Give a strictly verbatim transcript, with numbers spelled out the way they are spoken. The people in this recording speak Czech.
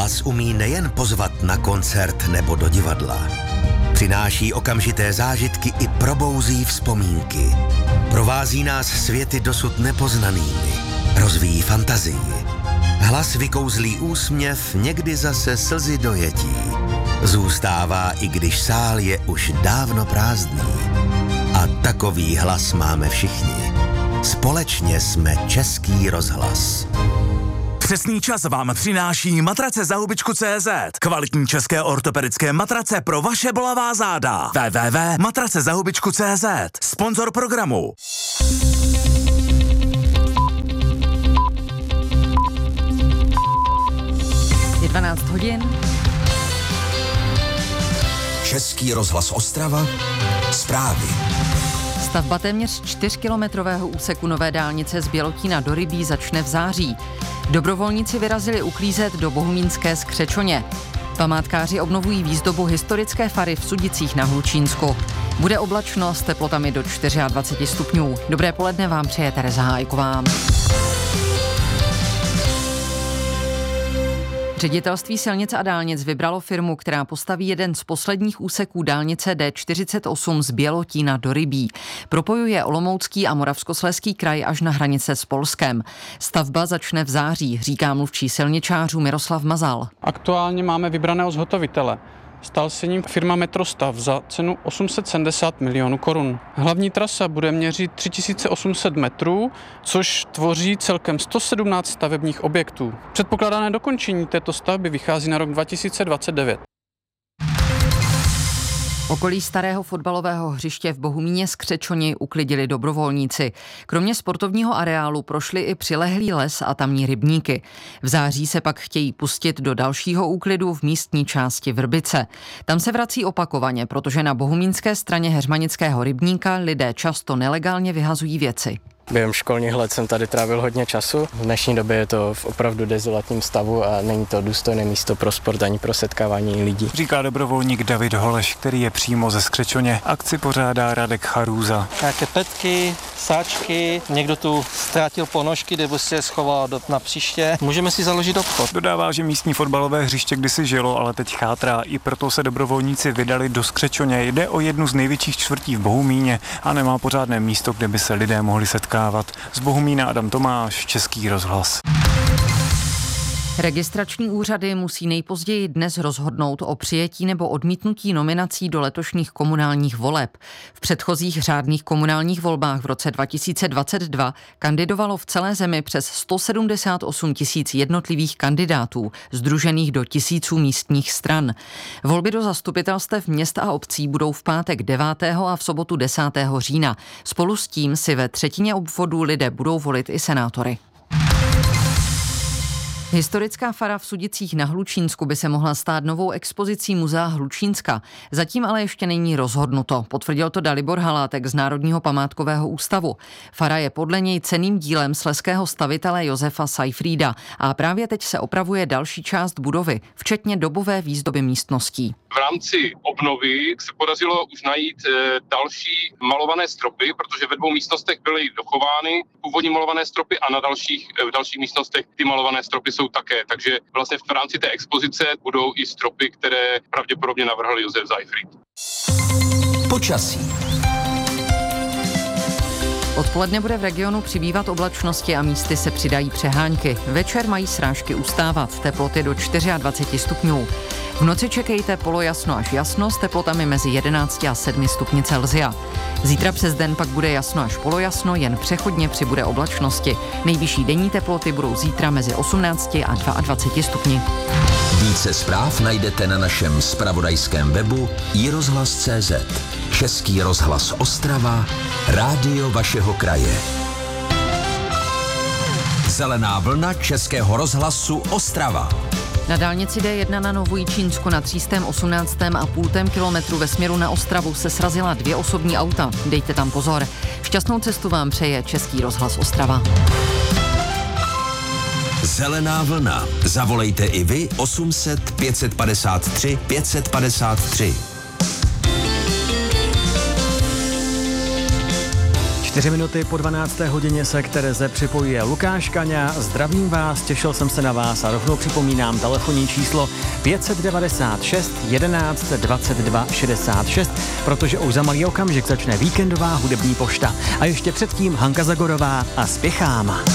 vás umí nejen pozvat na koncert nebo do divadla. Přináší okamžité zážitky i probouzí vzpomínky. Provází nás světy dosud nepoznanými. Rozvíjí fantazii. Hlas vykouzlí úsměv, někdy zase slzy dojetí. Zůstává, i když sál je už dávno prázdný. A takový hlas máme všichni. Společně jsme Český rozhlas. Přesný čas vám přináší matrace za hubičku tečka cé zet. Kvalitní české ortopedické matrace pro vaše bolavá záda. w w w tečka matrace za hubičku tečka cé zet. Sponzor programu. Je dvanáct hodin. Český rozhlas Ostrava. Zprávy. Stavba téměř čtyřkilometrového úseku nové dálnice z Bělotína do Rybí začne v září. Dobrovolníci vyrazili uklízet do bohumínské Skřečoně. Památkáři obnovují výzdobu historické fary v Sudicích na Hlučínsku. Bude oblačno s teplotami do dvacet čtyři stupňů. Dobré poledne vám přeje Tereza Hájková. Ředitelství silnic a dálnic vybralo firmu, která postaví jeden z posledních úseků dálnice D čtyřicet osm z Bělotína do Rybí. Propojuje Olomoucký a Moravskoslezský kraj až na hranice s Polskem. Stavba začne v září, říká mluvčí silničářů Miroslav Mazal. Aktuálně máme vybraného zhotovitele. Stal se ním firma Metrostav za cenu osm set sedmdesát milionů korun. Hlavní trasa bude měřit tři tisíce osm set metrů, což tvoří celkem sto sedmnáct stavebních objektů. Předpokládané dokončení této stavby vychází na rok dva tisíce dvacet devět. Okolí starého fotbalového hřiště v Bohumíně Skřečoni uklidili dobrovolníci. Kromě sportovního areálu prošli i přilehlý les a tamní rybníky. V září se pak chtějí pustit do dalšího úklidu v místní části Vrbice. Tam se vrací opakovaně, protože na bohumínské straně Heřmanického rybníka lidé často nelegálně vyhazují věci. Během školních let jsem tady trávil hodně času. V dnešní době je to v opravdu dezolatním stavu a není to důstojné místo pro sport ani pro setkávání lidí. Říká dobrovolník David Holeš, který je přímo ze Skřečoně. Akci pořádá Radek Charůza. Nějaké petky, sáčky, někdo tu ztrátil ponožky, nebo si je schoval na příště. Můžeme si založit obchod. Dodává, že místní fotbalové hřiště kdysi žilo, ale teď chátrá. I proto se dobrovolníci vydali do Skřečoně. Jde o jednu z největších čtvrtí v Bohumíně a nemá pořádné místo, kde by se lidé mohli setkat. Z Bohumína Adam Tomáš, Český rozhlas. Registrační úřady musí nejpozději dnes rozhodnout o přijetí nebo odmítnutí nominací do letošních komunálních voleb. V předchozích řádných komunálních volbách v roce dva tisíce dvacet dva kandidovalo v celé zemi přes sto sedmdesát osm tisíc jednotlivých kandidátů, sdružených do tisíců místních stran. Volby do zastupitelstev měst a obcí budou v pátek devátého a v sobotu desátého října. Spolu s tím si ve třetině obvodů lidé budou volit i senátory. Historická fara v Sudicích na Hlučínsku by se mohla stát novou expozicí Muzea Hlučínska. Zatím ale ještě není rozhodnuto. Potvrdil to Dalibor Halátek z Národního památkového ústavu. Fara je podle něj cenným dílem slezského stavitele Josefa Seifrieda a právě teď se opravuje další část budovy, včetně dobové výzdoby místností. V rámci obnovy se podařilo už najít e, další malované stropy, protože ve dvou místnostech byly dochovány původní malované stropy a na dalších, v dalších místnostech ty malované stropy jsou také. Takže vlastně v rámci té expozice budou i stropy, které pravděpodobně navrhl Josef Seifried. Počasí. Odpoledne bude v regionu přibývat oblačnosti a místy se přidají přehánky. Večer mají srážky ustávat, teploty do dvacet čtyři stupňů. V noci čekejte polojasno až jasno s teplotami mezi jedenácti a sedmi stupni Celsia. Zítra přes den pak bude jasno až polojasno, jen přechodně přibude oblačnosti. Nejvyšší denní teploty budou zítra mezi osmnácti a dvaceti dvěma stupni. Více zpráv najdete na našem zpravodajském webu i rozhlas tečka cé zet. Český rozhlas Ostrava, rádio vašeho kraje. Zelená vlna Českého rozhlasu Ostrava. Na dálnici D jedna na Novojičínsku na tři osmnáct a půl kilometru ve směru na Ostravu se srazila dvě osobní auta. Dejte tam pozor. Šťastnou cestu vám přeje Český rozhlas Ostrava. Zelená vlna. Zavolejte i vy osm set pět padesát tři pět padesát tři. Čtyři minuty po dvanácté hodině se k Tereze připojuje Lukáš Kaňa. Zdravím vás, těšil jsem se na vás a rovnou připomínám telefonní číslo pět set devadesát šest jedenáct dvacet dva šedesát šest, protože už za malý okamžik začne víkendová hudební pošta. A ještě předtím Hanka Zagorová a Spěchám.